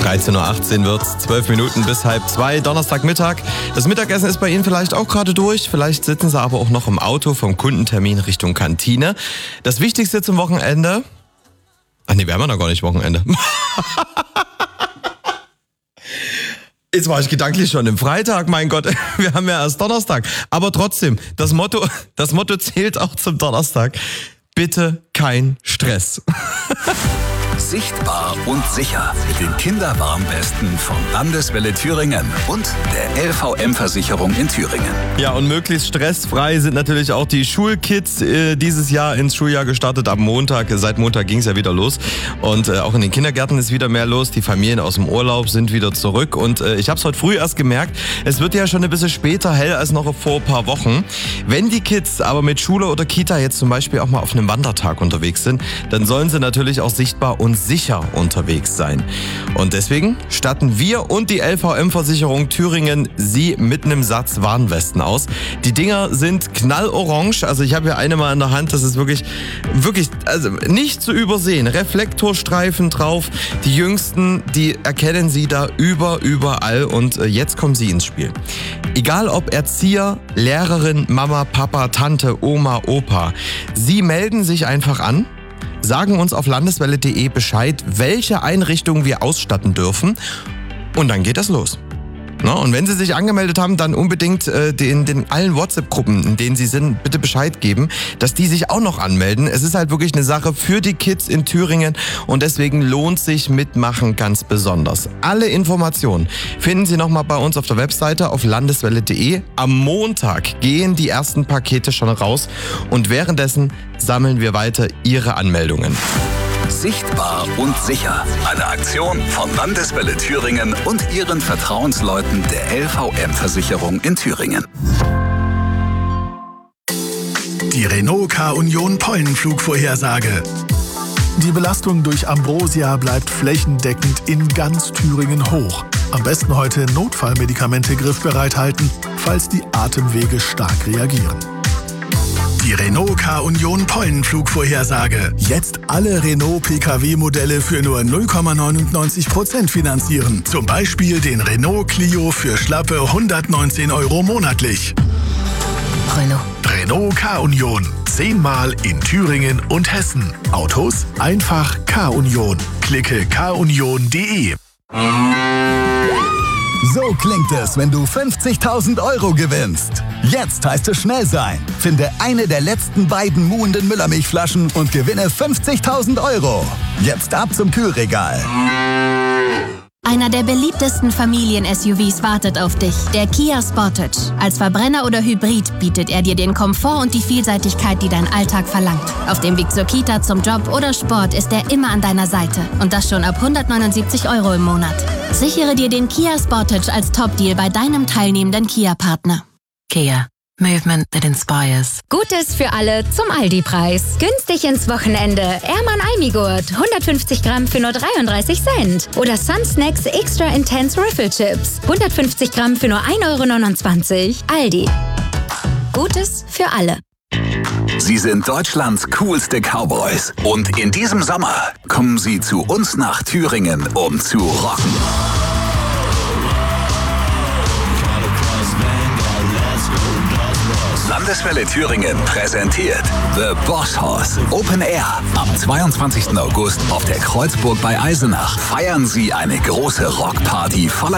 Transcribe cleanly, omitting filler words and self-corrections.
13.18 Uhr wird's, 12 Minuten bis 1:30, Donnerstagmittag. Das Mittagessen ist bei Ihnen vielleicht auch gerade durch. Vielleicht sitzen Sie aber auch noch im Auto vom Kundentermin Richtung Kantine. Das Wichtigste zum Wochenende... Ach nee, wir haben ja noch gar nicht Wochenende. Jetzt war ich gedanklich schon im Freitag, mein Gott, wir haben ja erst Donnerstag. Aber trotzdem, das Motto zählt auch zum Donnerstag. Bitte kein Stress. Sichtbar und sicher. Den Kinderwarnwesten von Landeswelle Thüringen und der LVM-Versicherung in Thüringen. Ja, und möglichst stressfrei sind natürlich auch die Schulkids dieses Jahr ins Schuljahr gestartet am Montag. Seit Montag ging es ja wieder los. Und auch in den Kindergärten ist wieder mehr los. Die Familien aus dem Urlaub sind wieder zurück. Und ich habe es heute früh erst gemerkt, es wird ja schon ein bisschen später hell als noch vor ein paar Wochen. Wenn die Kids aber mit Schule oder Kita jetzt zum Beispiel auch mal auf einem Wandertag unterwegs sind, dann sollen sie natürlich auch sichtbar und sicher unterwegs sein. Und deswegen statten wir und die LVM-Versicherung Thüringen sie mit einem Satz Warnwesten aus. Die Dinger sind knallorange, also ich habe hier eine mal in der Hand, das ist wirklich, also nicht zu übersehen. Reflektorstreifen drauf, die Jüngsten, die erkennen sie da überall und jetzt kommen sie ins Spiel. Egal ob Erzieher, Lehrerin, Mama, Papa, Tante, Oma, Opa, sie melden sich einfach an, sagen uns auf landeswelle.de Bescheid, welche Einrichtungen wir ausstatten dürfen und dann geht das los. Na, und wenn Sie sich angemeldet haben, dann unbedingt den allen WhatsApp-Gruppen, in denen Sie sind, bitte Bescheid geben, dass die sich auch noch anmelden. Es ist halt wirklich eine Sache für die Kids in Thüringen und deswegen lohnt sich Mitmachen ganz besonders. Alle Informationen finden Sie nochmal bei uns auf der Webseite auf landeswelle.de. Am Montag gehen die ersten Pakete schon raus und währenddessen sammeln wir weiter Ihre Anmeldungen. Sichtbar und sicher. Eine Aktion von Landeswelle Thüringen und ihren Vertrauensleuten der LVM-Versicherung in Thüringen. Die Renault K-Union Pollenflugvorhersage. Die Belastung durch Ambrosia bleibt flächendeckend in ganz Thüringen hoch. Am besten heute Notfallmedikamente griffbereit halten, falls die Atemwege stark reagieren. Die Renault K-Union Pollenflugvorhersage. Jetzt alle Renault PKW-Modelle für nur 0,99% finanzieren. Zum Beispiel den Renault Clio für schlappe 119 € monatlich. Renault K-Union. 10-mal in Thüringen und Hessen. Autos? Einfach K-Union. Klicke kunion.de. So klingt es, wenn du 50.000 € gewinnst. Jetzt heißt es schnell sein. Finde eine der letzten beiden muhenden Müllermilchflaschen und gewinne 50.000 €. Jetzt ab zum Kühlregal. Einer der beliebtesten Familien-SUVs wartet auf dich, der Kia Sportage. Als Verbrenner oder Hybrid bietet er dir den Komfort und die Vielseitigkeit, die dein Alltag verlangt. Auf dem Weg zur Kita, zum Job oder Sport ist er immer an deiner Seite. Und das schon ab 179 € im Monat. Sichere dir den Kia Sportage als Top-Deal bei deinem teilnehmenden Kia-Partner. Kia. Movement that inspires. Gutes für alle zum Aldi-Preis. Günstig ins Wochenende. Erman Almigurt. 150 Gramm für nur 33 Cent. Oder Sun Snacks Extra Intense Riffle Chips. 150 Gramm für nur 1,29 €. Aldi. Gutes für alle. Sie sind Deutschlands coolste Cowboys. Und in diesem Sommer kommen sie zu uns nach Thüringen, um zu rocken. Landeswelle Thüringen präsentiert The Boss Hoss Open Air. Am 22. August auf der Kreuzburg bei Eisenach feiern Sie eine große Rockparty voller